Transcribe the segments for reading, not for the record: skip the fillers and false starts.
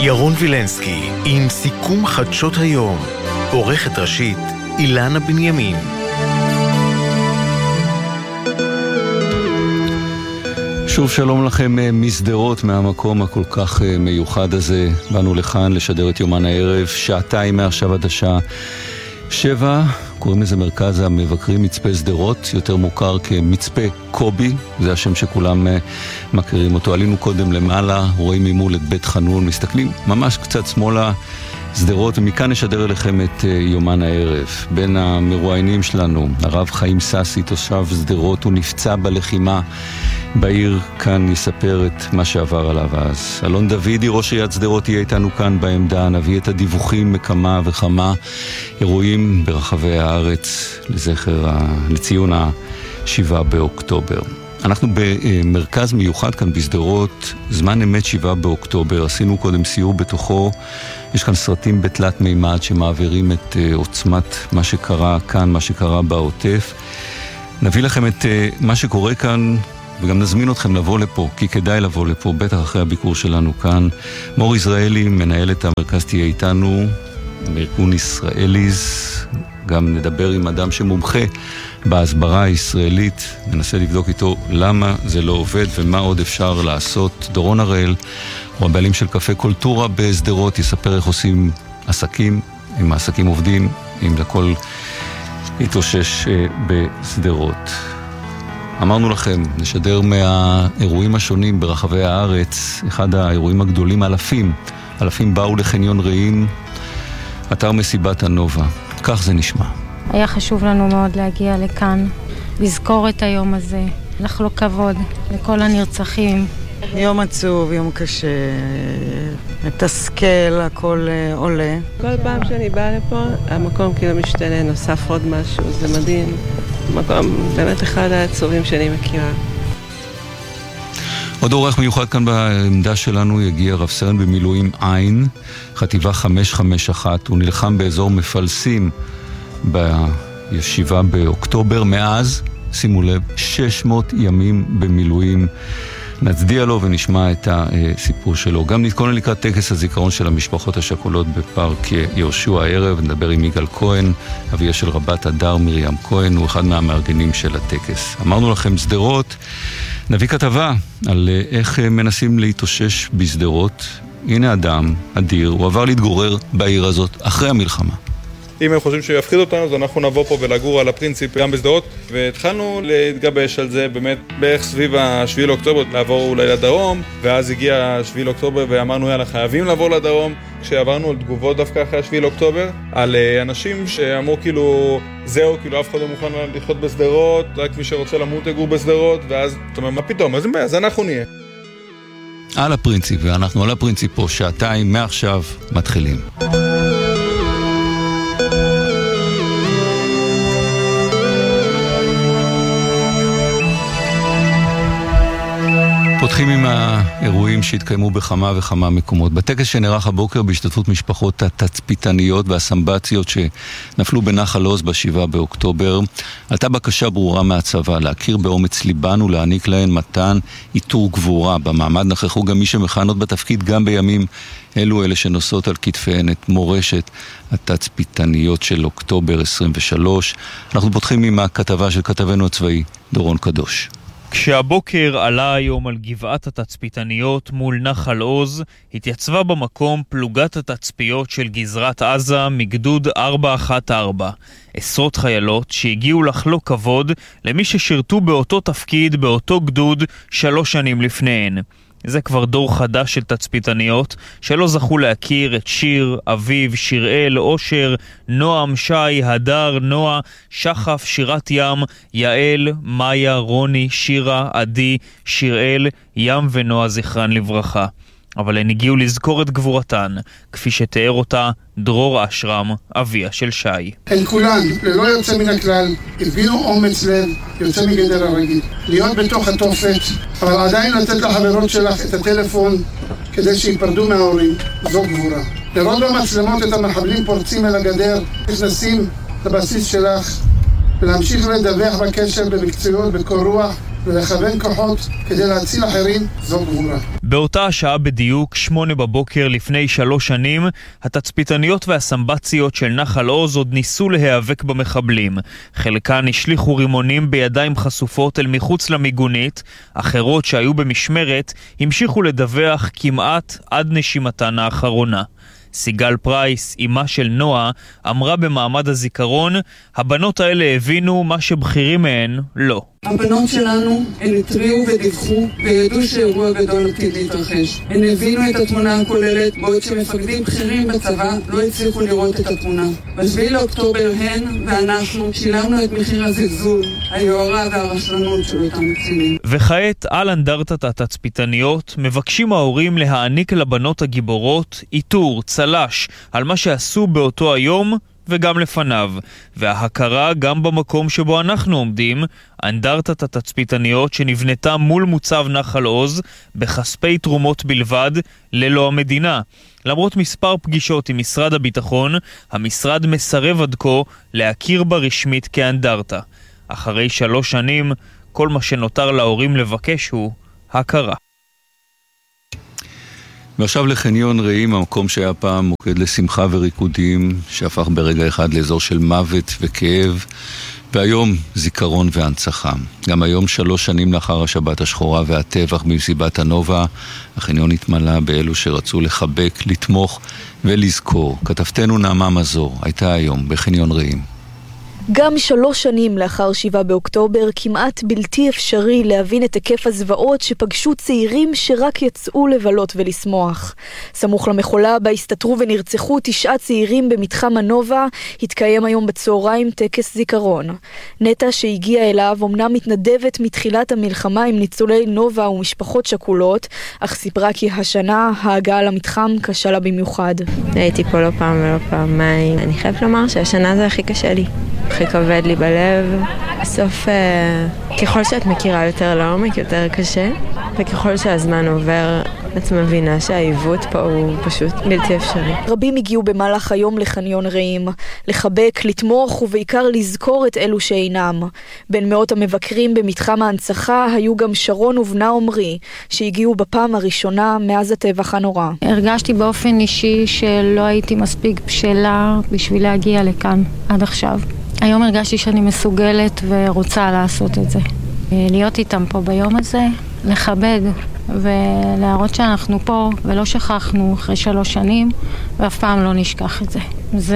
ירון וילנסקי עם סיכום חדשות היום. עורכת ראשית אילנה בנימין. שוב שלום לכם מסדרות, מהמקום הכל כך מיוחד הזה. באנו לכאן לשדר את יומן הערב, שעתיים מעכשיו עד השעה 7. קוראים לזה מרכז המבקרים מצפה סדרות, יותר מוכר כמצפה קובי, זה השם שכולם מכירים אותו. עלינו קודם למעלה, רואים ממול את בית חנון, מסתכלים ממש קצת שמאלה סדרות, ומכאן נשדר אליכם את יומן הערב. בין המרואיינים שלנו, הרב חיים ססי, תושב סדרות, הוא נפצע בלחימה בעיר, כאן יספר את מה שעבר עליו אז. אלון דוידי, ראש עיריית סדרות, יהיה איתנו כאן בעמדה, נביא את הדיווחים מכמה וכמה אירועים ברחבי הארץ לציון ה-7 באוקטובר. אנחנו במרכז מיוחד כאן בסדרות, זמן אמת 7 באוקטובר, עשינו קודם סיור בתוכו, יש כאן סרטים בתלת מימד שמעבירים את עוצמת מה שקרה כאן, מה שקרה בעוטף. נביא לכם את מה שקורה כאן, וגם נזמין אתכם לבוא לפה, כי כדאי לבוא לפה, בטח אחרי הביקור שלנו כאן. מור ישראלי, מנהלת המרכז, תהיה איתנו, מארגון ישראליז, גם נדבר עם אדם שמומחה בהסברה הישראלית, ננסה לבדוק איתו למה זה לא עובד ומה עוד אפשר לעשות. דורון הראל, הוא הבעלים של קפה קולטורה בסדרות, יספר איך עושים עסקים, אם העסקים עובדים, אם לכל התאושש בסדרות. אמרנו לכם, נשדר מהאירועים השונים ברחבי הארץ, אחד האירועים הגדולים, אלפים באו לחניון רעים, אתר מסיבת הנובה. כך זה נשמע. היה חשוב לנו מאוד להגיע לכאן, לזכור את היום הזה, לחלוק כבוד לכל הנרצחים. יום עצוב, יום קשה, מתסכל, הכל עולה. כל פעם שאני באה לפה, המקום כאילו משתנה, נוסף עוד משהו, זה מדהים. מקום באמת אחד העצובים שאני מכירה. עוד אורח מיוחד כאן בעמדה שלנו יגיע רב סרן במילואים עין, חטיבה 551, הוא נלחם באזור מפלסים ב-7 באוקטובר, מאז, שימו לב, 600 ימים במילואים. נצדיע לו ונשמע את הסיפור שלו. גם נתכונן לקראת טקס הזיכרון של המשפחות השכולות בפארק יהושע הערב, נדבר עם יגאל כהן, אביה של רבת הדר מרים כהן, הוא אחד מהמארגנים של הטקס. אמרנו לכם סדרות, נביא כתבה על איך מנסים להתאושש בסדרות. הנה אדם אדיר, הוא עבר להתגורר בעיר הזאת אחרי המלחמה. אם הם חושבים שהוא יפחיד אותנו, אז אנחנו נבוא פה ולגור על הפרינציפ גם בסדרות, והתחלנו להתגבש על זה באמת בערך סביב ה-7 לאוקטובר, לעבור אולי לדרום, ואז הגיע 7 לאוקטובר ואמרנו יאללה, חייבים לעבור לדרום, כשעברנו על תגובות דווקא אחרי 7 לאוקטובר, על אנשים שאמרו כאילו, זהו, כאילו אף אחד לא מוכן לחיות בסדרות, רק מי שרוצה למות יגור בסדרות, ואז אתה אומר, מה פתאום, אז אנחנו נהיה. על הפרינציפ, ואנחנו על הפרינציפ פה, שעתיים מעכשיו מתחילים. פותחים עם האירועים שהתקיימו בכמה וכמה מקומות. בטקס שנערך הבוקר בהשתתפות משפחות התצפיתניות והסמבציות שנפלו בנחל עוז ב-7 באוקטובר, עלתה בקשה ברורה מהצבא להכיר באומץ ליבן ולהעניק להן מתן איתור גבורה. במעמד נכחו גם מי שמכהנות בתפקיד גם בימים אלו, אלה שנושאות על כתפיהן את מורשת התצפיתניות של אוקטובר 23. אנחנו פותחים עם הכתבה של כתבנו הצבאי דורון קדוש. כשהבוקר עלה היום על גבעת התצפיתניות מול נחל עוז, התייצבה במקום פלוגת התצפיות של גזרת עזה מגדוד 414. עשרות חיילות שהגיעו לחלוק כבוד למי ששירתו באותו תפקיד באותו גדוד 3 שנים לפניהן. זה כבר דור חדש של תצפיתניות שלא זכו להכיר את שיר, אביב, שיראל, אושר, נועם, שי, הדר, נועה, שחף, שירת ים, יעל, מאיה, רוני, שירה, עדי, שיראל, ים ונועה זכרן לברכה. אבל הן הגיעו לזכור את גבורתן, כפי שתיאר אותה דרור אשרם, אביה של שי. הן כולן, ללא יוצא מן הכלל, הבינו אומץ לב, יוצא מגדר הרגיל. להיות בתוך התופת, אבל עדיין לתת לחברות שלך את הטלפון, כדי שיפרדו מההורים, זו גבורה. לראות במצלמות את המחבלים פורצים אל הגדר, נכנסים לבסיס שלך, ולהמשיך לדווח בקשר במקצועיות, בקור רוח, ולכוון כוחות כדי להציל אחרים, זו גבורה. באותה השעה בדיוק, 8 בבוקר לפני 3 שנים, התצפיתניות והסמבציות של נחל עוז עוד ניסו להיאבק במחבלים. חלקן השליחו רימונים בידיים חשופות אל מחוץ למיגונית, אחרות שהיו במשמרת המשיכו לדווח כמעט עד נשימתן האחרונה. סיגל פרייס, אימה של נועה, אמרה במעמד הזיכרון, הבנות האלה הבינו מה שבחירים מהן לא. הבנות שלנו, הן התריעו ודיווחו וידעו שאירוע גדול עתיד להתרחש. הן הבינו את התמונה הכוללת, בעוד שמפקדים בכירים בצבא לא הצליחו לראות את התמונה. ב7 לאוקטובר הן ואנחנו שילמנו את מחיר הזלזול, היוהרה והרשלנות של אותם קצינים. וכעת על אנדרטת התצפיתניות מבקשים ההורים להעניק לבנות הגיבורות איתור, צלש, על מה שעשו באותו היום וגם לפניו, וההכרה גם במקום שבו אנחנו עומדים, אנדרטת התצפיתניות שנבנתה מול מוצב נחל עוז, בכספי תרומות בלבד, ללא המדינה. למרות מספר פגישות עם משרד הביטחון, המשרד מסרב עד כה להכיר בה רשמית כאנדרטה. אחרי 3 שנים, כל מה שנותר להורים לבקש הוא הכרה. ועכשיו לחניון רעים, המקום שהיה פעם מוקד לשמחה וריקודים, שהפך ברגע אחד לאזור של מוות וכאב, והיום זיכרון והנצחה. גם היום 3 שנים לאחר השבת השחורה והטבח במסיבת הנובה, החניון התמלא באלו שרצו לחבק, לתמוך ולזכור. כתבתנו נעמה מזור הייתה היום בחניון רעים. גם 3 שנים לאחר 7 באוקטובר כמעט בלתי אפשרי להבין את היקף הזוועות שפגשו צעירים שרק יצאו לבלות ולשמוח. סמוך למחולה בה הסתתרו ונרצחו 9 צעירים במתחם הנובה, התקיים היום בצהריים טקס זיכרון. נטע שהגיעה אליו אומנם מתנדבת מתחילת המלחמה עם ניצולי נובה ומשפחות שכולות, אך סיפרה כי השנה ההגעה למתחם קשה לה במיוחד. הייתי פה לא פעם ולא פעמיים. אני חייבת לומר שהשנה זה הכי קשה לי. הכי כבד לי בלב. בסוף, ככל שאת מכירה יותר לעומק, יותר קשה, וככל שהזמן עובר, את מבינה שהעיוות פה הוא פשוט בלתי אפשרי. רבים הגיעו במהלך היום לחניון רעים, לחבק, לתמוך ובעיקר לזכור את אלו שאינם. בין מאות המבקרים במתחם ההנצחה היו גם שרון ובנה עומרי, שהגיעו בפעם הראשונה מאז הטבח הנורא. הרגשתי באופן אישי שלא הייתי מספיק בשלה בשביל להגיע לכאן עד עכשיו. היום הרגשתי שאני מסוגלת ורוצה לעשות את זה. להיות איתם פה ביום הזה, לכבד ולהראות שאנחנו פה ולא שכחנו אחרי 3 שנים ואף פעם לא נשכח את זה. זה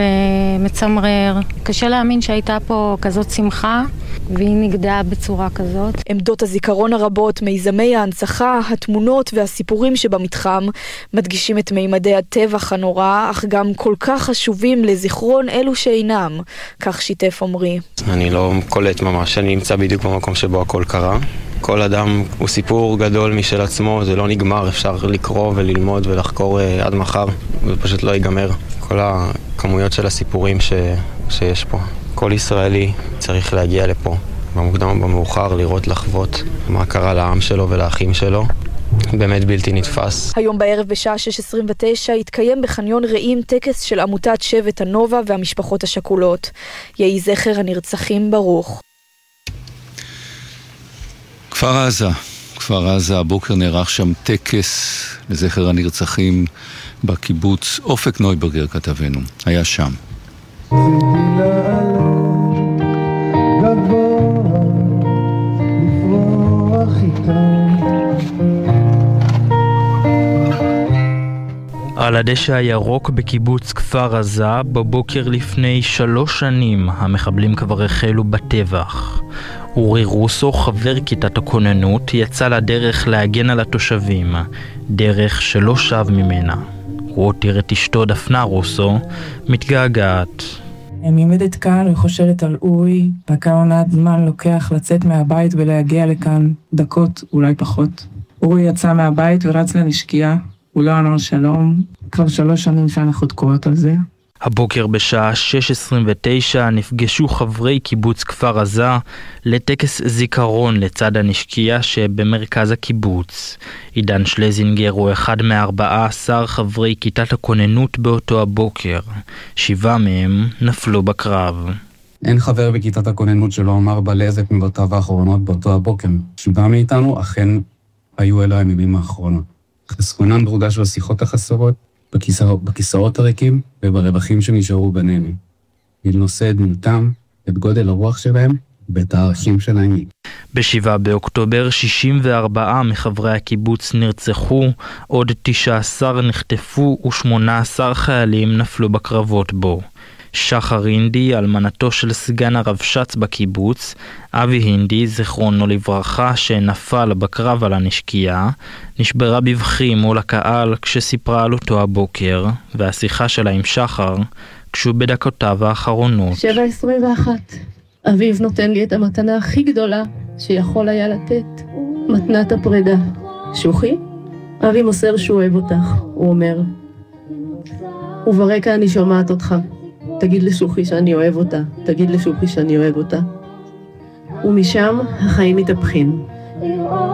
מצמרר. קשה להאמין שהייתה פה כזאת שמחה והיא נגדעה בצורה כזאת. עמדות הזיכרון הרבות, מיזמי ההנצחה, התמונות והסיפורים שבמתחם מדגישים את מימדי הטבח הנורא, אך גם כל כך חשובים לזיכרון אלו שאינם. כך שיתף עומרי. אני לא קולט ממש, אני נמצא בדיוק במקום שבו הכל קרה. כל אדם הוא סיפור גדול משל עצמו, זה לא נגמר, אפשר לקרוא וללמוד ולחקור עד מחר, זה פשוט לא ייגמר. כל הכמויות של הסיפורים שיש פה. כל ישראלי צריך להגיע לפה, במוקדם או במאוחר, לראות, לחוות מה קרה לעם שלו ולאחים שלו. באמת בלתי נתפס. היום בערב בשעה 6:29 התקיים בחניון רעים טקס של עמותת שבט הנובה והמשפחות השכולות. יהי זכר הנרצחים ברוך. כפר עזה, הבוקר נערך שם טקס לזכר הנרצחים בקיבוץ. אופק נויברגר כתבנו, היה שם. על הדשא הירוק בקיבוץ כפר עזה, בבוקר לפני 3 שנים, המחבלים כבר החלו בטבח. אורי רוסו, חבר כיתת הכוננות, יצא לדרך להגן על התושבים, דרך שלא שב ממנה. הוא הותיר את אשתו דפנה רוסו, מתגעגעת. אני עומדת כאן וחושבת על אורי, וכמה מעט זמן לוקח לצאת מהבית ולהגיע לכאן, דקות, אולי פחות. אורי יצא מהבית ורץ לנשקייה, הוא לא ענה שלום, כבר 3 שנים שאנחנו תקועות על זה. הבוקר בשעה 6:29 נפגשו חברי קיבוץ כפר עזה לטקס זיכרון לצד הנשקייה שבמרכז הקיבוץ. עידן שלזינגר הוא אחד מ14 חברי כיתת הכוננות באותו הבוקר. 7 מהם נפלו בקרב. אין חבר בכיתת הכוננות שלא אמר בלזת מבותיו האחרונות באותו הבוקר. שבא מאיתנו, אכן היו אלו הימים האחרונות. חסכונן מורגש בשיחות החסרות, בכיסאות הריקים וברווחים שנשארו בינינו. נושא את דמותם, את גודל הרוח שלהם ואת הערכים שלהם. ב7 באוקטובר 64 מחברי הקיבוץ נרצחו, עוד 19 נחטפו ו18 חיילים נפלו בקרבות בו. שחר הינדי, אלמנתו של סגן הרבש"ץ בקיבוץ, אבי הינדי, זכרונו לברכה, שנפל בקרב על הנשקייה, נשברה בבכי מול הקהל כשסיפרה על אותו הבוקר, והשיחה שלה עם שחר, כשהוא בדקותיו האחרונות. 7:21. אביב נותן לי את המתנה הכי גדולה שיכול היה לתת, מתנת הפרידה. שוחי? אבי מוסר שהוא אוהב אותך, הוא אומר. וברקע אני שומעת אותך. תגיד לשוחי שאני אוהב אותה, תגיד לשוחי שאני אוהב אותה. ומשם החיים מתהפכים.